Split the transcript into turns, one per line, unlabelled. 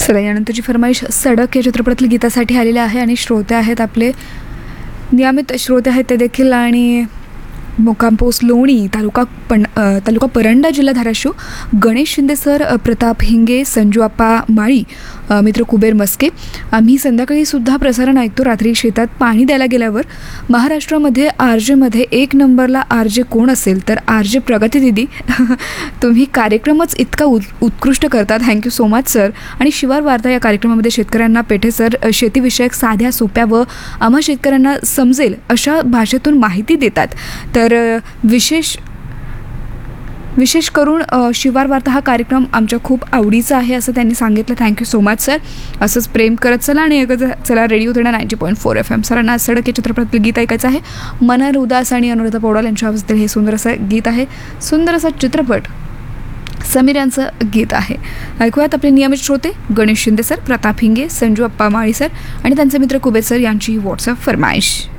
चला, यानंतरची फरमाईश सडक या चित्रपटातील गीतासाठी आलेली आहे आणि श्रोते आहेत आपले नियमित श्रोते आहेत ते देखील, आणि मुक्काम पोस्ट लोणी, तालुका परंडा, जिल्हा धाराशिव, गणेश शिंदे सर, प्रताप हिंगे, संजू आप्पा माळी, मित्र कुबेर मस्के. आम्ही संध्याकाळीसुद्धा प्रसारण ऐकतो रात्री शेतात पाणी द्यायला गेल्यावर. महाराष्ट्रामध्ये आरजेमध्ये 1 नंबरला आरजे कोण असेल तर आरजे प्रगती दिदी. तुम्ही कार्यक्रमच इतका उत्कृष्ट करता. Thank you so much sir. आणि शिवार वार्ता या कार्यक्रमामध्ये शेतकऱ्यांना पेठे सर शेतीविषयक साध्या सोप्या व आम्हा शेतकऱ्यांना समजेल अशा भाषेतून माहिती देतात. तर विशेष करून शिवार वार्ता हा कार्यक्रम आमच्या खूप आवडीचा आहे असं त्यांनी सांगितलं. Thank you so much sir. असंच प्रेम करत चला आणि चला रेडिओ थोडा 90.4 FM. सरांना सडक या चित्रपटातील गीत ऐकायचं आहे. मनर उदास आणि अनुराधा पौडवाल यांच्या आवाजातील हे सुंदर असं गीत आहे. सुंदर असा चित्रपट समीर यांचं गीत आहे. ऐकूयात आपले नियमित श्रोते गणेश शिंदे सर, प्रताप हिंगे, संजू अप्पा माळी सर आणि त्यांचे मित्र कुबेर सर यांची व्हॉट्सअप फरमाईश.